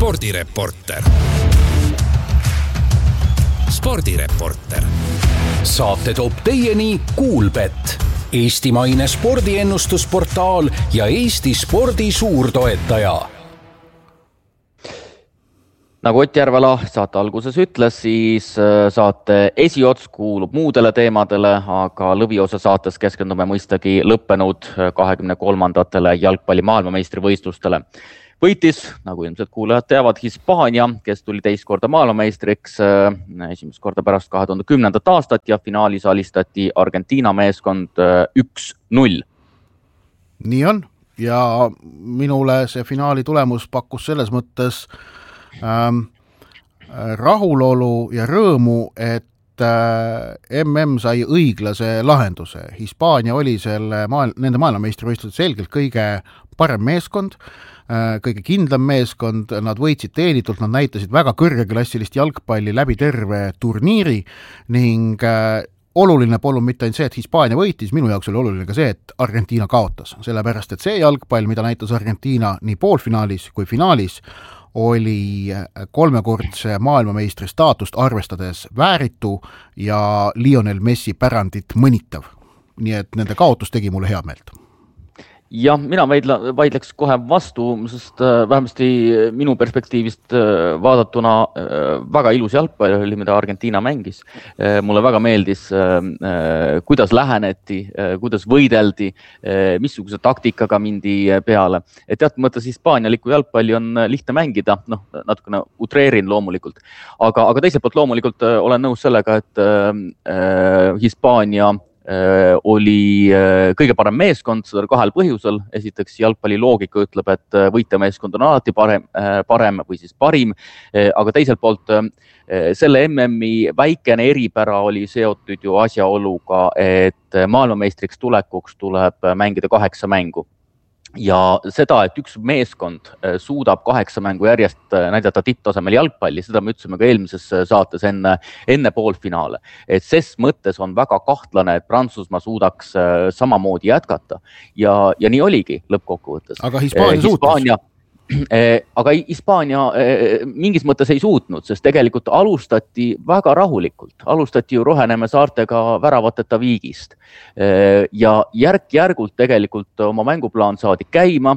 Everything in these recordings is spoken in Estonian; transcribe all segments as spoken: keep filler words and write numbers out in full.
spordireporter. spordireporter. Saate toob teieni Kuulbet, eestimaine spordiennustusportaal ja Eesti spordi suurtoetaja. Nagu Ott Järvela saate alguses ütles, siis saate esiots kuulub muudele teemadele, aga lõviosa saates keskendume mõistagi lõppenud kahekümne kolmandatele jalgpalli maailmameistrivõistlustele. Võitis, nagu ilmselt kuulajad teavad, Hispaania, kes tuli teist korda maailmameistriks esimest korda pärast kahe tuhande kümnendat aastat ja finaalis alistati Argentiina meeskond üks null. Nii on, ja minule see finaali tulemus pakkus selles mõttes ähm, rahulolu ja rõõmu, et äh, M M sai õiglase lahenduse. Hispaania oli selle maailm, nende maailmameistrivõistlused selgelt kõige parem meeskond, kõige kindlam meeskond, nad võitsid teenitult, nad näitasid väga kõrgeklassilist jalgpalli läbi terve turniiri ning äh, oluline polnud mitte ainult see, et Hispaania võitis, minu jaoks oli oluline ka see, et Argentiina kaotas, sellepärast et see jalgpall, mida näitas Argentiina nii poolfinaalis kui finaalis, oli kolmekordse maailmameistri staatust arvestades vääritu ja Lionel Messi pärandit mõnitav. Nii et nende kaotus tegi mulle hea meelt. Ja mina vaidla, vaidleks kohe vastu, sest vähemasti minu perspektiivist vaadatuna väga ilus jalgpall oli, mida Argentiina mängis. Mulle väga meeldis, kuidas läheneti, kuidas võideldi, missuguse taktikaga mindi peale. Et teatud mõttes hispaanialiku jalgpalli on lihtne mängida, noh, natukene utreerin loomulikult. Aga, aga teiselt poolt loomulikult olen nõus sellega, et äh, Hispaania oli kõige parem meeskond, seda kahel põhjusel. Esiteks jalgpalli loogika ütleb, et võitja meeskond on alati parem, parem või siis parim, aga teiselt poolt selle M M-i väikene eripära oli seotud ju asjaoluga, et maailmameistriks tulekuks tuleb mängida kaheksa mängu. Ja seda, et üks meeskond suudab kaheksa mängu järjest näidata tipptasemel jalgpalli, seda me ütlesime ka eelmises saates enne, enne poolfinaale. Et ses mõttes on väga kahtlane, et Prantsusmaa suudaks samamoodi jätkata. Ja, ja nii oligi lõppkokkuvõttes. Aga Hispaania, eh, Hispaania suutis. Aga Hispaania mingis mõttes ei suutnud, sest tegelikult alustati väga rahulikult. Alustati ju Roheneme saartega väravateta viigist. Ja järk-järgult tegelikult oma mänguplaan saadi käima.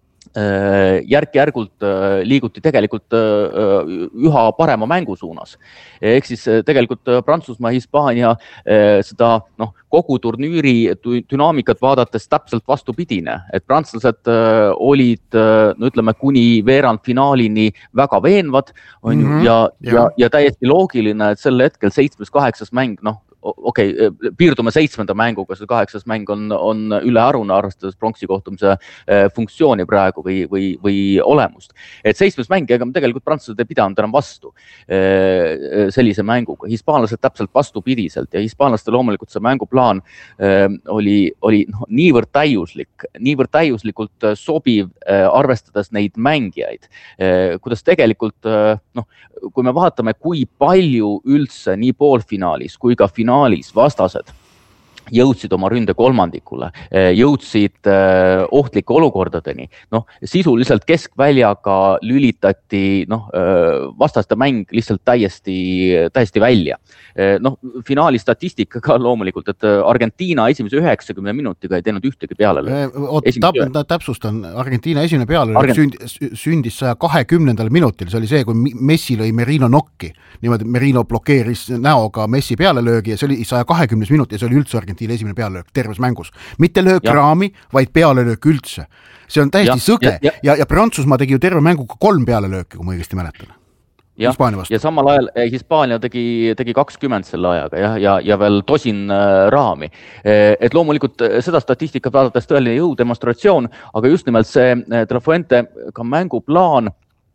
Järk-järgult liiguti tegelikult üha parema mängu suunas. Ehk siis tegelikult Prantsusmaa, Hispaania seda noh, kogu turniiri dünaamikat vaadates täpselt vastupidine. Et prantslased olid, no ütleme, kuni veerand finaalini väga veenvad on ju, mm-hmm. ja, ja, ja täiesti loogiline, et sel hetkel seitsmes kaheksas mäng, noh, okei, okay, piirdume seitsmenda mänguga, see kaheksas mäng on, on ülearune arvestades pronksi kohtumise funktsiooni praegu või, või, või olemust. Et seitsmes mäng, ega tegelikult prantslased ei pidanud enam vastu sellise mänguga. Hispaanlased täpselt vastupidiselt ja hispaanlaste loomulikult see mänguplaan oli, oli no, niivõrd täiuslik, niivõrd täiuslikult sobiv arvestades neid mängijaid. Kuidas tegelikult, noh, kui me vaatame, kui palju üldse nii poolfinaalis kui ka finaalis vastased jõudsid oma ründe kolmandikule, jõudsid ohtlike olukordadeni. Noh, sisuliselt keskväljaga lülitati noh, vastaste mäng lihtsalt täiesti, täiesti välja. Noh, finaali statistika ka loomulikult, et Argentiina esimese üheksakümne minutiga ei teinud ühtegi pealelööki. Oot, täp, täpsustan, Argentiina esimene pealelöök Argent... sünd, sündis saja kahekümnendal minutil, see oli see, kui Messi lõi Merino nokki. Niimoodi Merino blokeeris näoga Messi pealelöögi ja see oli saja kahekümnes minut ja see oli üldse Argentiina esimene pealelöök terves mängus. Mitte löök ja. raami, vaid pealelöök üldse. See on täiesti ja, sõge ja, ja. Ja, ja Prantsusmaa tegi ju terve mänguga kolm pealelööki, kui ma õigesti mäletan. Ja, ja samal ajal Hispaania tegi, tegi kakskümmend selle ajaga ja, ja, ja veel tosin raami. Et loomulikult seda statistikat vaadates tõeline jõudemonstratsioon, aga just nimelt see De La Fuente ka mänguplaan,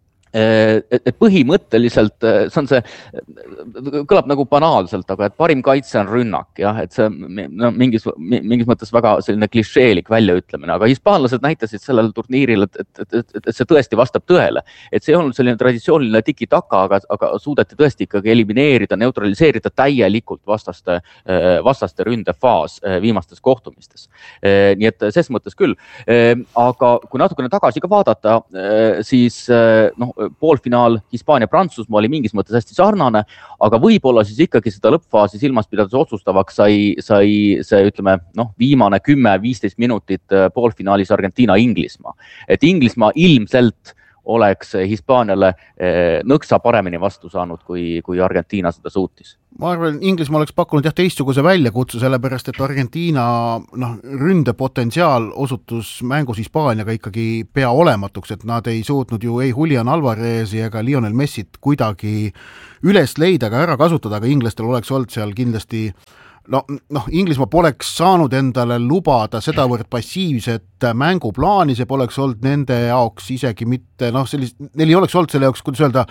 et põhimõtteliselt see on see, kõlab nagu banaalselt, aga et parim kaitse on rünnak, jah, et see no, mingis, mingis mõttes väga selline klišeelik väljaütlemine, aga hispaanlased näitasid sellel turniiril, et, et, et, et, et see tõesti vastab tõele, et see ei olnud selline traditsiooniline tiki-taka, aga, aga suudeti tõesti ikkagi elimineerida, neutraliseerida täielikult vastaste, vastaste ründefaas viimastes kohtumistes. Nii et ses mõttes küll, aga kui natukene tagasi ka vaadata, siis noh, poolfinaal Hispaania-Prantsusmaa oli mingis mõttes hästi sarnane, aga võib-olla siis ikkagi seda lõppfaasi silmas pidades otsustavaks sai, sai see, ütleme, noh, viimane kümme viisteist minutit poolfinaalis Argentiina-Inglismaa. Et Inglismaa ilmselt oleks Hispaaniale nõksa paremini vastu saanud, kui, kui Argentiina seda suutis. Ma arvan, Inglismaa oleks pakkunud jah teistsuguse väljakutsu, sellepärast et Argentiina noh, ründepotentsiaal osutus mängus Hispaaniaga ikkagi pea olematuks, et nad ei suutnud ju ei Julian Alvarezi ega Lionel Messit kuidagi üles leida, aga ära kasutada, aga inglastel oleks olnud seal kindlasti no, noh, Inglismaa poleks saanud endale lubada sedavõrd passiivset mänguplaani, see poleks olnud nende jaoks isegi mitte, noh, sellist, neil ei oleks olnud selle jaoks, kuidas öelda,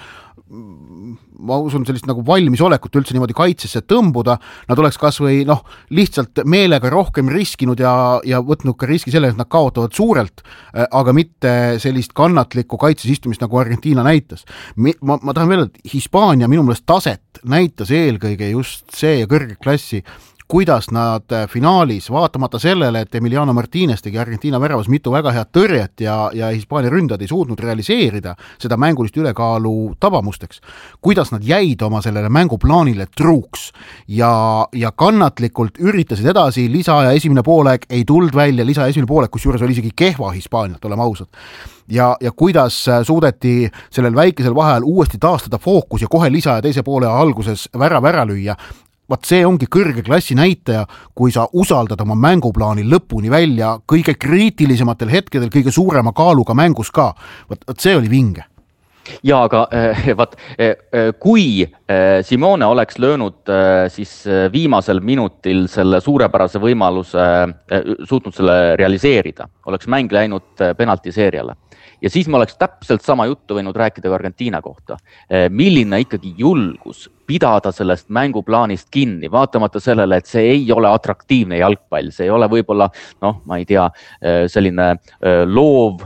ma usun sellist nagu valmisolekut üldse niimoodi kaitsesse tõmbuda, nad oleks kas või noh, lihtsalt meelega rohkem riskinud ja, ja võtnud ka riski selle, et nad kaotavad suurelt, aga mitte sellist kannatlikku kaitses istumist, nagu Argentiina näitas. Ma, ma tahan veel, et Hispaania minu meelest taset näitas eelkõige just see kõrge klassi, kuidas nad finaalis, vaatamata sellele, et Emiliano Martinez tegi Argentiina väravas mitu väga head tõrjet ja, ja Hispaania ründajad ei suutnud realiseerida seda mängulist ülekaalu tabamusteks, kuidas nad jäid oma sellele mänguplaanile truuks ja, ja kannatlikult üritasid edasi, lisa ja esimene poolek ei tuld välja, lisa ja esimene poolek, kus juures oli isegi kehva Hispaaniat, oleme ausad. Ja, ja kuidas suudeti sellel väikesel vahel uuesti taastada fookus ja kohe lisa ja teise poole alguses värav ära lüüa. Vaat see ongi kõrge klassi näitaja, kui sa usaldad oma mänguplaani lõpuni välja kõige kriitilisematel hetkedel, kõige suurema kaaluga mängus ka. Vaat, vaat see oli vinge. Ja, aga vaat, kui Simone oleks löönud siis viimasel minutil selle suurepärase võimaluse, suutnud selle realiseerida, oleks mäng läinud penaltiseeriale. Ja siis ma oleks täpselt sama juttu võinud rääkida ka Argentiina kohta. Milline ikkagi julgus pidada sellest mänguplaanist kinni, vaatamata sellele, et see ei ole atraktiivne jalgpall, see ei ole võib-olla, noh, ma ei tea, selline loov,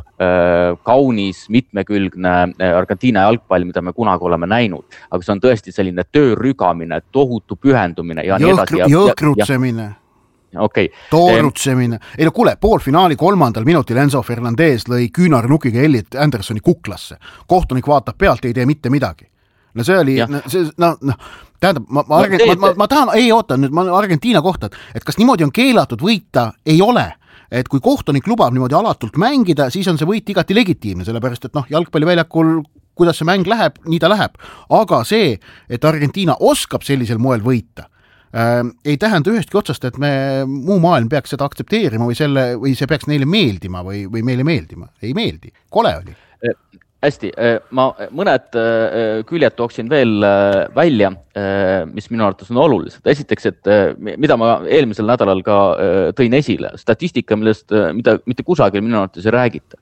kaunis, mitmekülgne Argentiina jalgpall, mida me kunagi oleme näinud, aga see on tõesti selline töörügamine, tohutu pühendumine ja nii edasi. Jõhkrutsemine. Okay. Toorutsemine. Ei no kuule, poolfinaali kolmandal minutil Enzo Fernandez lõi küünarnukiga Elliot Andersoni kuklasse. Kohtunik vaatab pealt, ei tee mitte midagi. No see oli, see, no, no, tähendab, ma, ma, no, ma, ma, ma tahan, ei oota nüüd, ma Argentiina kohta, et kas niimoodi on keelatud võita, ei ole. Et kui kohtunik lubab niimoodi alatult mängida, siis on see võit igati legitiimne, sellepärast, et noh, jalgpalliväljakul, kuidas see mäng läheb, nii ta läheb. Aga see, et Argentiina oskab sellisel moel võita, Äh, ei tähenda ühestki otsast, et me muu maailm peaks seda aktsepteerima või, selle, või see peaks neile meeldima või, või meile meeldima. Ei meeldi. Kole oli. Hästi, ma mõned küljed tooksin veel välja, mis minu arvates on olulised. Esiteks, et mida ma eelmisel nädalal ka tõin esile, statistika, millest mida, mitte kusagil minu arvates ei räägita.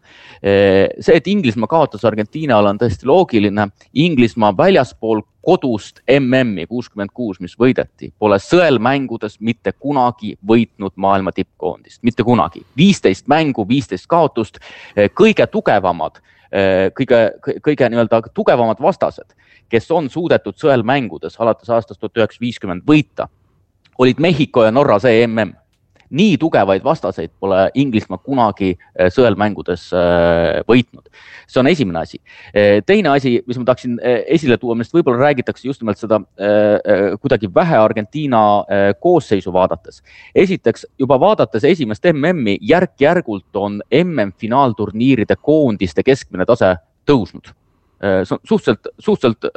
See, et Inglismaa kaotas Argentiinal on tõesti loogiline. Inglismaa väljaspool kodust M M-i kuuskümmend kuus, mis võideti, pole sõelmängudes mitte kunagi võitnud maailma tippkoondist. Mitte kunagi. viisteist mängu, viisteist kaotust, kõige tugevamad kõige, kõige nii-öelda tugevamad vastased, kes on suudetud sõelmängudes alates aastast tuhat üheksasada viiskümmend võita, olid Mehhiko ja Norra see M M. Nii tugevaid vastaseid pole Inglismaa kunagi sõelmängudes võitnud. See on esimene asi. Teine asi, mis ma tahaksin esile tuua, millest võib-olla räägitakse just nimelt seda kuidagi vähe Argentiina koosseisu vaadates. Esiteks, juba vaadates esimest M M-i, järk-järgult on M M-finaalturniiride koondiste keskmine tase tõusnud. See on suhteliselt, suhteliselt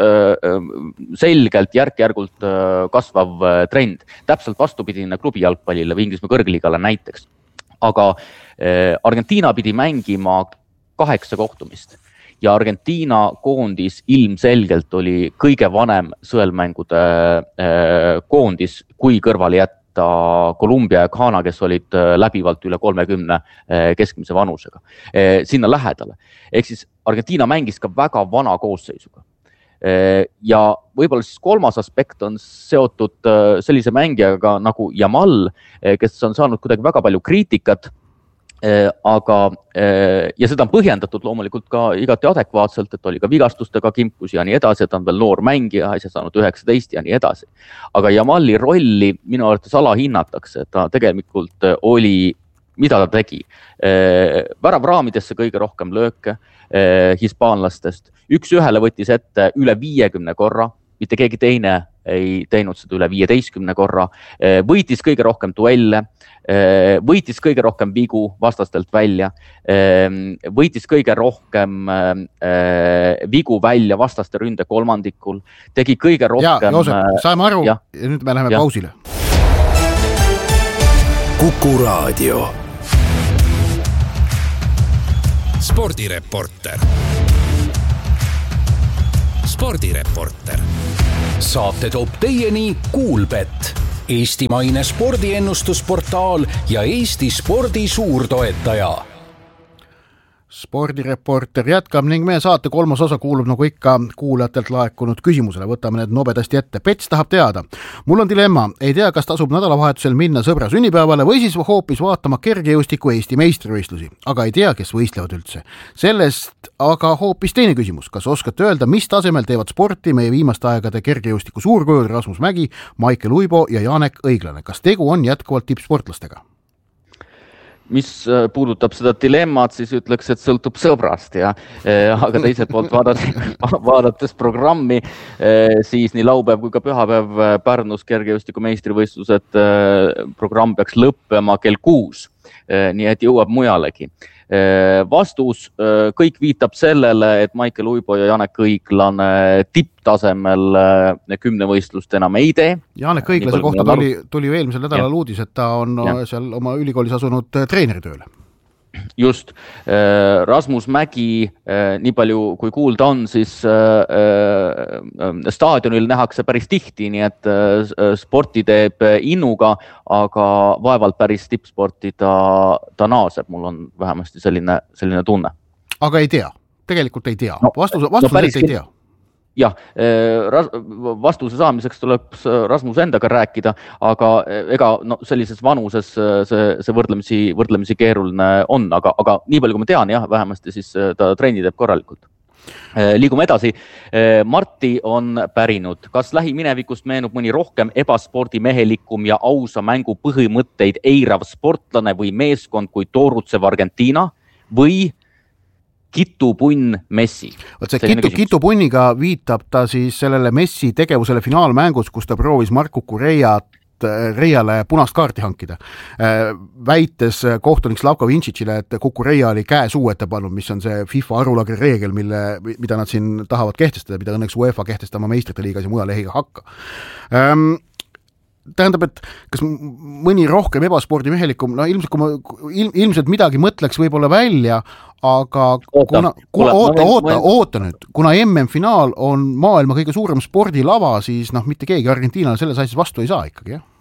selgelt järk-järgult kasvav trend. Täpselt vastupidine klubi jalgpallile või Inglismaa kõrgliigale näiteks. Aga Argentiina pidi mängima kaheksa kohtumist ja Argentiina koondis ilmselgelt oli kõige vanem sõelmängude koondis, kui kõrvale jätta Kolumbia ja Ghana, kes olid läbivalt üle kolmekümne keskmise vanusega. Sinna lähedale. Ehk siis Argentiina mängis ka väga vana koosseisuga. Ja võib-olla siis kolmas aspekt on seotud sellise mängijaga nagu Yamal, kes on saanud kuidagi väga palju kriitikat, aga, ja seda on põhjendatud loomulikult ka igati adekvaatselt, et oli ka vigastustega kimpus ja nii edasi, et on veel noor mängija, äsja saanud üheksateist ja nii edasi. Aga Yamali rolli minu arvates alahinnatakse, ta tegelikult oli mida ta tegi? Väravraamidesse kõige rohkem lööke hispaanlastest. Üks ühele võttis ette üle viiekümne korra, mitte keegi teine ei teinud seda üle viieteistkümne korra. Võitis kõige rohkem duelle, võitis kõige rohkem vigu vastastelt välja, võitis kõige rohkem vigu välja vastaste ründe kolmandikul, tegi kõige rohkem... Ja, Joosep, saime aru ja, ja nüüd me läheme ja. pausile. Kuku Raadio. Spordireporter. Spordireporter. Saate toob teieni Kuulbett, eestimaine spordiennustusportaal ja Eesti spordi suurtoetaja. Spordireporter jätkab ning meie saate kolmas osa kuulub nagu ikka kuulajatelt laekunud küsimusele. Võtame need nobedasti ette. Pets tahab teada. Mul on dilemma. Ei tea, kas tasub nädalavahetusel minna sõbra sünnipäevale või siis hoopis vaatama kergejõustiku Eesti meistrivõistlusi. Aga ei tea, kes võistlevad üldse. Sellest aga hoopis teine küsimus. Kas oskate öelda, mis tasemel teevad sporti meie viimaste aegade kergejõustiku suurkujud Rasmus Mägi, Maicel Uibo ja Janek Õiglane? Kas tegu on jätkuvalt tippsportlastega? Mis puudutab seda dilemmat, siis ütleks, et sõltub sõbrast ja aga teiselt poolt vaadates, vaadates programmi, siis nii laupäev kui ka pühapäev Pärnus kergejõustiku meistrivõistlused programm peaks lõppema kell kuus, nii et jõuab mujalegi. Vastus, kõik viitab sellele, et Maicel Uibo ja Janek Õiglane tipptasemel kümnevõistlust enam ei tee. Janek Õiglase kohta tuli, tuli eelmisel nädalal uudis, et ta on ja. seal oma ülikoolis asunud treeneritööle. Just. Rasmus Mägi, nii palju kui kuulda on, siis staadionil nähakse päris tihti, nii et sporti teeb innuga, aga vaevalt päris tippsporti ta, ta naaseb. Mul on vähemasti selline, selline tunne. Aga ei tea. Tegelikult ei tea. Vastus, vastus no, ei tea. Jah, vastuse saamiseks tuleb Rasmus endaga rääkida, aga ega no, sellises vanuses see, see võrdlemisi, võrdlemisi keeruline on, aga, aga nii palju kui ma tean, jah, vähemasti siis ta trenni teeb korralikult. Liigume edasi. Marti on pärinud, kas lähiminevikust meenub mõni rohkem ebaspordimehelikum ja ausa mängu põhimõtteid eirav sportlane või meeskond kui toorutsev Argentiina või Kitupunn Messi. Võt see Kitu, Kitupunniga viitab ta siis sellele Messi tegevusele finaalmängus, kus ta proovis Marku Kureiat Reiale punast kaarti hankida. Väites kohtunik Slavko Vincicile, et Kukureia oli käe suu ette pannud, mis on see FIFA arulagri reegel, mille, mida nad siin tahavad kehtestada, mida õnneks UEFA kehtestama meistrite liigas ja mujal eiga hakka. Ähm, tähendab, et kas mõni rohkem ebaspordimehelikum, no ilmselt, kui ma, il, ilmselt midagi mõtleks võib-olla välja, aga oota, kuna, kuna, oota, oota, oota nüüd, kuna M M-finaal on maailma kõige suurem spordilava, siis noh, mitte keegi Argentiinale selles asjas vastu ei saa ikkagi, jah?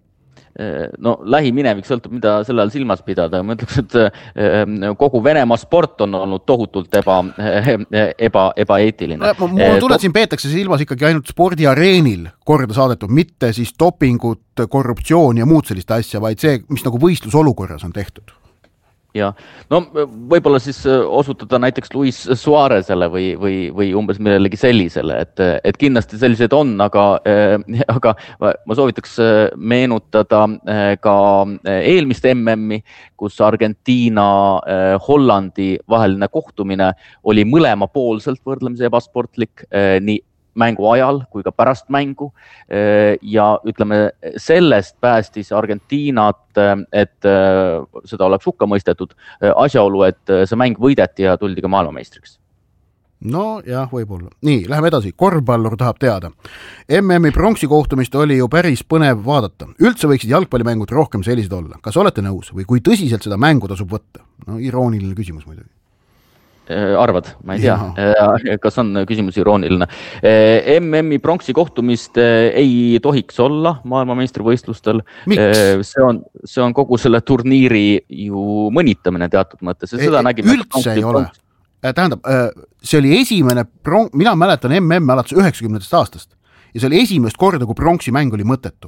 No lähiminevik sõltub, mida selle all silmas pidada. Ma ütleks, et kogu Venemaa sport on olnud tohutult eba, eba, ebaeetiline. Mul tuleb siin peetakse silmas ikkagi ainult spordiareenil korda saadetud, mitte siis dopingut, korruptsioon ja muud sellist asja, vaid see, mis nagu võistlusolukorras on tehtud. Ja, no võib-olla siis osutada näiteks Luis Suarezele või, või, või umbes millelegi sellisele, et, et kindlasti sellised on, aga, aga ma soovitaks meenutada ka eelmist M M-i, kus Argentiina Hollandi vaheline kohtumine oli mõlemapoolselt võrdlemisi ebasportlik, nii mängu ajal kui ka pärast mängu ja ütleme, sellest päästis Argentiinat, et seda oleks hukka mõistetud asjaolu, et see mäng võideti ja tuldi ka maailmameistriks. No jah, võib-olla. Nii, läheme edasi. Korvpallur tahab teada. M M-i pronksi kohtumist oli ju päris põnev vaadata. Üldse võiksid jalgpallimängud rohkem sellised olla. Kas olete nõus või kui tõsiselt seda mängu tasub võtta? No irooniline küsimus muidugi. Arvad, ma ei tea, ja. kas on küsimus irooniline. M M-i pronksi kohtumist ei tohiks olla maailmameistrivõistlustel. See on, see on kogu selle turniiri ju mõnitamine teatud mõttes. Seda ei, üldse ei ole. Tähendab, see oli esimene, pronk, mina mäletan M M alates üheksakümnendast aastast ja see oli esimest korda, kui pronksi mäng oli mõttetu.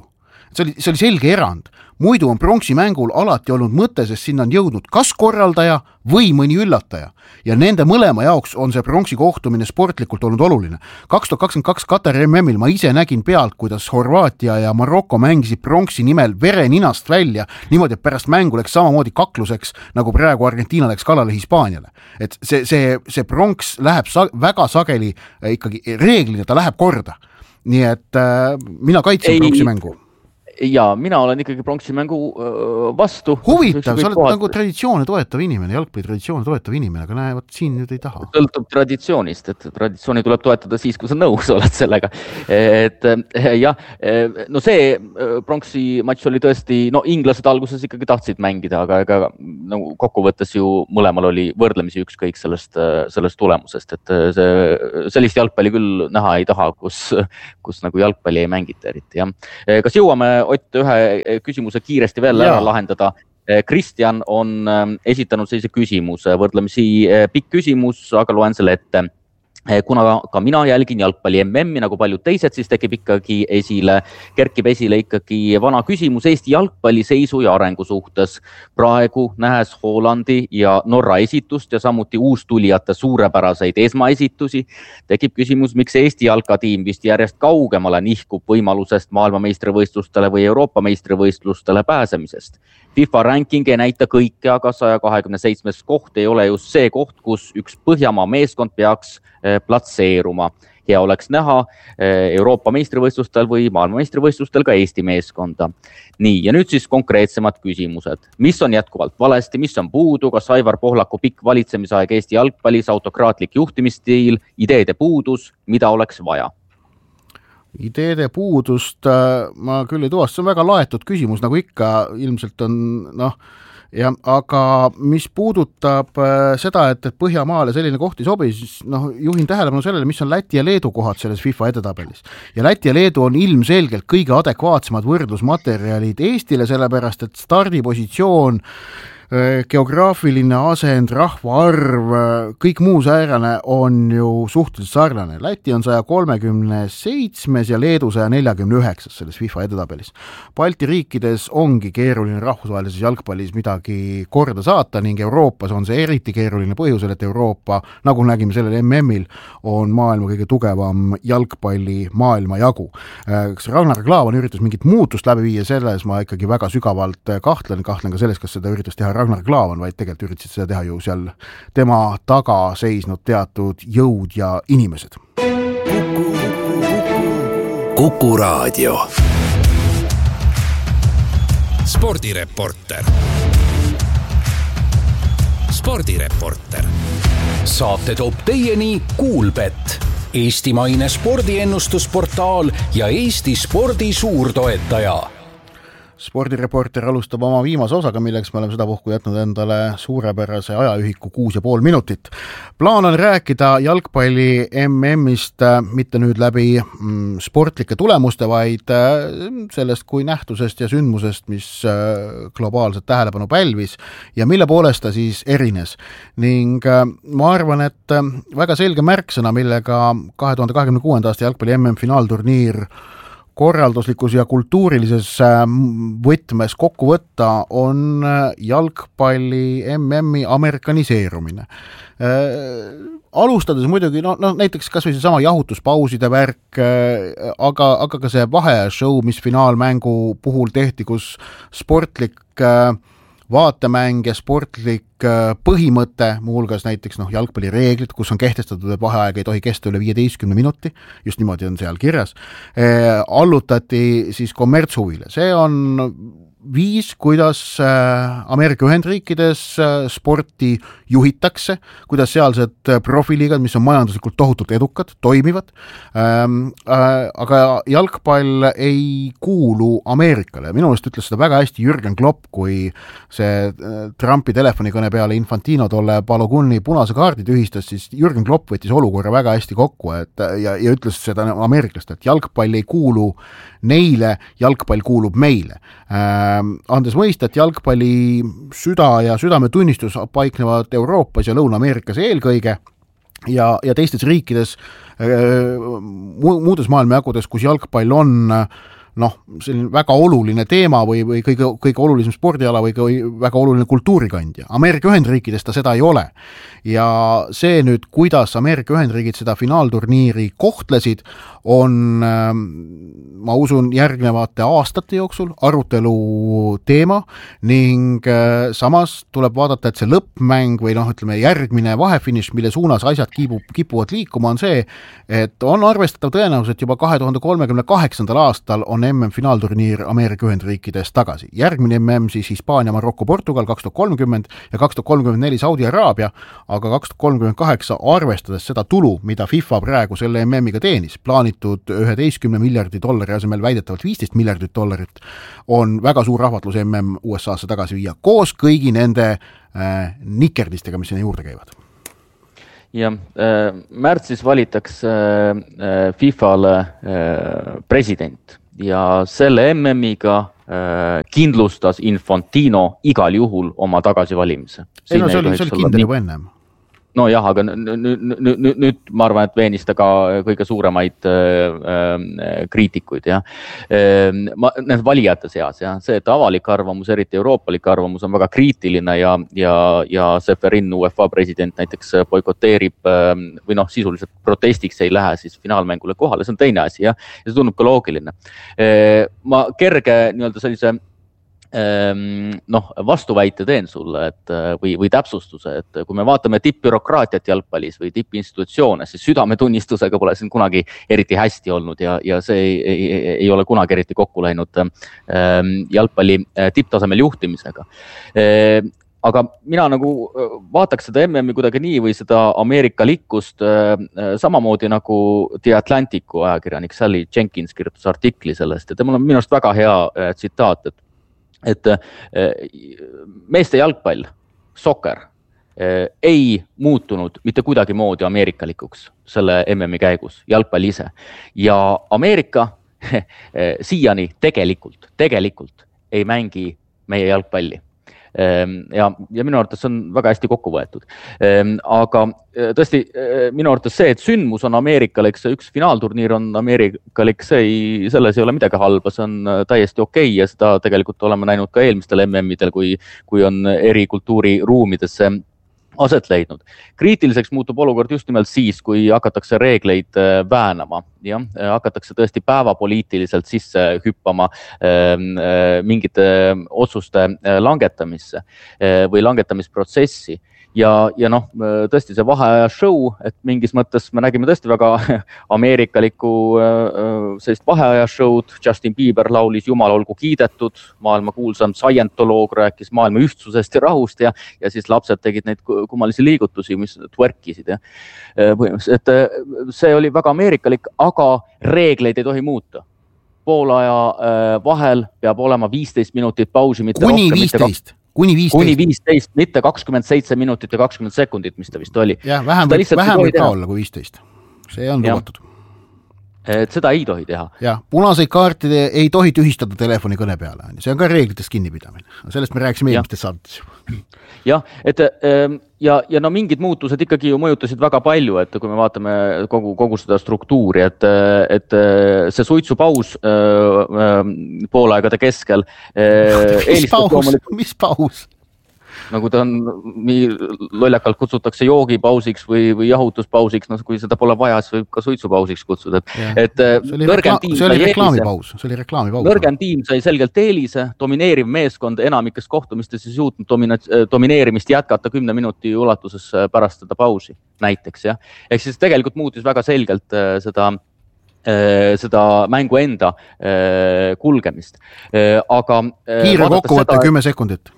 see oli, see oli selge erand. Muidu on pronksimängul alati olnud mõte, sest sinna on jõudnud kas korraldaja või mõni üllataja. Ja nende mõlema jaoks on see pronksi kohtumine sportlikult olnud oluline. kaks tuhat kakskümmend kaks Katari M M-il ma ise nägin pealt, kuidas Horvaatia ja Maroko mängisid pronksi nimel vere ninast välja, niimoodi, et pärast mängu läks samamoodi kakluseks, nagu praegu Argentiina läks kallale Hispaaniale. Et see, see, see pronks läheb sa- väga sageli ikkagi reeglina, ta läheb korda. Nii et äh, mina kaitsen pronksi mängu. Ja mina olen ikkagi pronksimängu vastu. Huvitav, sa oled kohad... nagu traditsioone toetav inimene, jalgpalli traditsioone toetav inimene, aga näe, võt siin nüüd ei taha. Sõltub traditsioonist, et traditsiooni tuleb toetada siis, kui sa nõus oled sellega. Et jah, no see pronksi matš oli tõesti, no inglased alguses ikkagi tahtsid mängida, aga ega no, kokkuvõttes ju mõlemal oli võrdlemisi ükskõik sellest, sellest tulemusest, et see, sellist jalgpalli küll näha ei taha, kus, kus nagu jalgpalli ei mängita eriti. Ja. Kas jõuame Ott ühe küsimuse kiiresti veel ära lahendada. Kristjan on esitanud sellise küsimuse, võrdlemisi pikk küsimus, aga loen selle ette. Kuna ka mina jälgin jalgpalli M M-i nagu paljud teised, siis tekib ikkagi esile, kerkib esile ikkagi vana küsimus Eesti jalgpalli seisu ja arengu suhtes. Praegu nähes Hollandi ja Norra esitust ja samuti uustulijate suurepäraseid esmaesitusi, tekib küsimus, miks Eesti jalkatiim vist järjest kaugemale nihkub võimalusest maailmameistrivõistlustele või Euroopa meistrivõistlustele pääsemisest. FIFA ranking ei näita kõike, aga saja kahekümne seitsmes koht ei ole just see koht, kus üks Põhjamaa meeskond peaks platseeruma. Hea oleks näha Euroopa meistrivõistlustel või maailma meistrivõistlustel ka Eesti meeskonda. Nii, ja nüüd siis konkreetsemad küsimused. Mis on jätkuvalt valesti, mis on puudu, kas Aivar Pohlaku pikk valitsemisaeg Eesti jalgpallis, autokraatlik juhtimisstiil, ideede puudus, mida oleks vaja? Ideede puudust ma küll ei tuvasta, see on väga laetud küsimus, nagu ikka ilmselt on, noh, ja, aga mis puudutab seda, et Põhjamaale selline koht ei sobi, siis noh, juhin tähelepanu sellele, mis on Läti ja Leedu kohad selles FIFA edetabelis. Ja Läti ja Leedu on ilmselgelt kõige adekvaatsemad võrdlusmaterjalid Eestile, sellepärast, et stardipositsioon, geograafiline asend, rahvaarv, kõik muu säärane on ju suhteliselt sarnane. Läti on saja kolmekümne seitsmes ja Leedu saja neljakümne üheksas selles FIFA edetabelis. Balti riikides ongi keeruline rahvusvahelises jalgpallis midagi korda saata ning Euroopas on see eriti keeruline põhjusel, et Euroopa, nagu nägime sellel M M-il, on maailma kõige tugevam jalgpalli maailma jagu. Kas Ragnar Klavan üritas mingit muutust läbi viia, selles ma ikkagi väga sügavalt kahtlen, kahtlen ka selles, kas seda üritas teha Ragnar Klavan, vaid tegelikult üritasid seda teha ju seal tema taga seisnud teatud jõud ja inimesed. Kuku Raadio. Spordireporter. Spordireporter. Saate toob teieni Kuulbet, eestimaine spordiennustusportaal ja Eesti spordi suurtoetaja. Spordireporter alustab oma viimase osaga, milleks me oleme seda puhku jätnud endale suurepärase ajaühiku kuus ja pool minutit. Plaan on rääkida jalgpalli M M-ist mitte nüüd läbi mm, sportlike tulemuste, vaid sellest kui nähtusest ja sündmusest, mis globaalset tähelepanu pälvis ja mille poolest ta siis erines. Ning ma arvan, et väga selge märksõna, millega kahe tuhande kahekümne kuuenda aasta jalgpalli M M finaalturniir korralduslikus ja kultuurilises võtmes kokku võtta on jalgpalli M M-i amerikaniseerumine. Alustades muidugi, no, no näiteks kas või see sama jahutuspauside värk, aga, aga ka see vaheshow, mis finaalmängu puhul tehti, kus sportlik vaatemäng ja sportlik põhimõte, muuhulgas näiteks noh, jalgpallireeglid, kus on kehtestatud, et vaheaeg ei tohi kesta üle viieteistkümne minuti, just niimoodi on seal kirjas, allutati siis kommertshuvile. See on viis, kuidas Ameerika Ühendriikides sporti juhitakse, kuidas sealsed profiliigad, mis on majanduslikult tohutult edukad, toimivad, aga jalgpall ei kuulu Ameerikale. Minu meelest ütles seda väga hästi Jürgen Klopp, kui see Trumpi telefonikõne peale Infantino tolle Balogunni punase kaardi tühistas, siis Jürgen Klopp võttis olukorra väga hästi kokku et, ja, ja ütles seda ameeriklast, et jalgpall ei kuulu neile, jalgpall kuulub meile. Andes mõista, et jalgpalli süda ja südametunnistus paiknevad Euroopas ja Lõuna-Ameerikas eelkõige ja, ja teistes riikides, muudes maailmajagudes, kus jalgpall on noh, selline väga oluline teema või, või kõige, kõige olulisem spordiala või väga oluline kultuurikandja. Ameerika Ühendriikides ta seda ei ole. Ja see nüüd, kuidas Ameerika Ühendriigid seda finaalturniiri kohtlesid, on, ma usun, järgnevate aastate jooksul arutelu teema ning samas tuleb vaadata, et see lõppmäng või noh, ütleme järgmine vahefiniš, mille suunas asjad kipu, kipuvad liikuma, on see, et on arvestatav tõenäoliselt juba kahe tuhande kolmekümne kaheksandal aastal on M M-finaalturniir Ameerika Ühendriikides tagasi. Järgmine M M siis Hispaania, Marokko, Portugal kaks tuhat kolmkümmend ja kaks tuhat kolmkümmend neli Saudi Araabia, aga kaks tuhat kolmkümmend kaheksa arvestades seda tulu, mida FIFA praegu selle M M-iga teenis, plaanitud üheteistkümne miljardi dollari asemel väidetavalt viisteist miljardit dollarit, on väga suur rahvatlus M M U S A-sse tagasi viia, koos kõigi nende äh, nikerdistega, mis sinna juurde käivad. Ja äh, märtsis valitakse äh, FIFAle äh, president ja selle M M-iga äh, kindlustas Infantino igal juhul oma tagasivalimise. Ei no see oli, see oli kindel juba ennem. No jah, aga nüüd, nüüd, nüüd ma arvan, et veenis ta ka kõige suuremaid äh, äh, kriitikuid. Ja. Äh, ma, need valijate seas, ja. See, et avalik arvamus, eriti euroopalik arvamus on väga kriitiline ja, ja, ja Seferin, U F A president näiteks boikoteerib äh, või noh, sisuliselt protestiks ei lähe siis finaalmängule kohale, see on teine asi ja, ja see tundub ka loogiline. Äh, ma kerge nii-öelda sellise noh, vastuväite teen sulle, et, või, või täpsustuse, et kui me vaatame tippbürokraatiat jalgpallis või tippinstitutsioone, siis südametunnistusega pole siin kunagi eriti hästi olnud ja, ja see ei, ei, ei ole kunagi eriti kokku läinud jalgpalli tipptasemel juhtimisega. Aga mina nagu vaataks seda M M-i kuidagi nii või seda Ameerika likkust samamoodi nagu The Atlanticu ajakirjanik Sally Jenkins kirjutas artikli sellest ja temal on minu arust väga hea tsitaat, et et meeste jalgpall, soccer, ei muutunud mitte kuidagi moodi ameerikalikuks selle M M-i käigus, jalgpall ise. Ja Ameerika siiani tegelikult, tegelikult ei mängi meie jalgpalli. Ja, ja minu arvates on väga hästi kokku võetud. Aga tõesti, minu arvates see, et sündmus on Ameerikalik, see üks finaalturniir on Ameerikalik, see ei, selles ei ole midagi halba, see on täiesti okei ja seda tegelikult oleme näinud ka eelmistel M M-idel, kui, kui on eri kultuuriruumidesse aset leidnud. Kriitiliseks muutub olukord just nimelt siis, kui hakatakse reegleid väänama. Ja, hakatakse tõesti päevapoliitiliselt sisse hüppama mingite otsuste langetamisse või langetamisprotsessi. Ja, ja noh, tõesti see vaheaja show, et mingis mõttes me nägime tõesti väga ameerikaliku sellist vaheaja show'd. Justin Bieber laulis Jumal olgu kiidetud, maailma kuulsam scientoloog rääkis maailma ühtsusest ja rahust ja, ja siis lapsed tegid neid kummalisi liigutusi, mis twerkisid. Ja. Et see oli väga ameerikalik, aga reegleid ei tohi muuta. Poolaja vahel peab olema viisteist minutit pausi, mitte kuni rohkem, viisteist. Mitte Kuni viisteist. Kuni viisteist, mitte kakskümmend seitse minutit ja kakskümmend sekundit, mis ta vist oli. Jah, vähem võib, vähem võib ka olla kui viisteist. See on lubatud. Et seda ei tohi teha. Ja, punaseid kaartide ei tohi tühistada telefoni kõne peale. See on ka reeglitest kinnipidamine. Sellest me rääkisime eelmistes saates. Jah, et ja, ja no mingid muutused ikkagi ju mõjutasid väga palju, et kui me vaatame kogu, kogu seda struktuuri, et, et see suitsupaus poolaegade keskel. Mis paus? Mis paus? Nagu ta on, nii lollakalt kutsutakse joogipausiks või, või jahutuspausiks, no kui seda pole vaja, siis võib ka suitsupausiks kutsuda. Et, et see oli, rekla- see oli reklaamipaus, see oli reklaamipaus. Nõrgem tiim sai selgelt eelise, domineeriv meeskond enamikest kohtumistes ei suutnud domina- domineerimist jätkata kümne minuti ulatuses pärast seda pausi näiteks. Ja. Ehk siis tegelikult muutis väga selgelt seda seda mängu enda kulgemist. Aga kiire kokkuvõte kümme sekundit.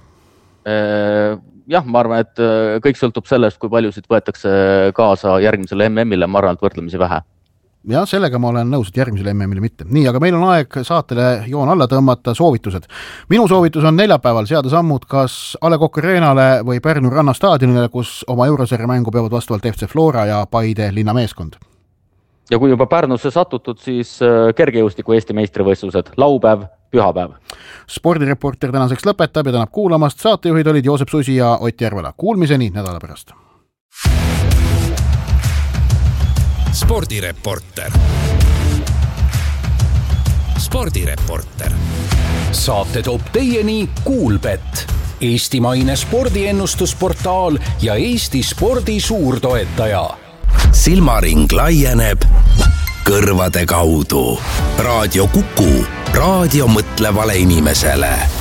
Jah, ma arvan, et kõik sõltub sellest, kui paljusid võetakse kaasa järgmisele M M-ile, ma arvan, et võrdlemisi vähe. Ja sellega ma olen nõus, et järgmisele M M-ile mitte. Nii, aga meil on aeg saatele joon alla tõmmata soovitused. Minu soovitus on neljapäeval seada sammud kas A Le Coq Arenale või Pärnu rannastaadionile, kus oma eurosarja mängu peavad vastavalt F C Flora ja Paide linnameeskond. Ja kui juba Pärnusse satutud, siis kergejõustiku Eesti meistrivõistlused, laupäev, pühapäev. Spordireporter tänaseks lõpetab ja tänab kuulamast. Saatejuhid olid Joosep Susi ja Ott Järvela. Kuulmiseni nädala pärast. Spordireporter. spordireporter. Saate toob teieni Kuulbett, eestimaine spordiennustusportaal ja Eesti spordi suurtoetaja. Silmaring laieneb kõrvade kaudu. Raadio Kuku, raadio mõtlevale inimesele.